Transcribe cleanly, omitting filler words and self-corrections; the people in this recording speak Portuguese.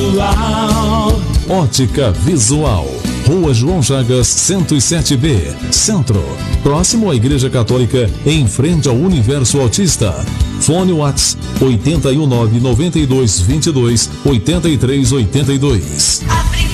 Visual. Ótica Visual. Rua João Chagas, 107B, Centro. Próximo à Igreja Católica, em frente ao Universo Autista. Fone WhatsApp 819 92 22 83 82.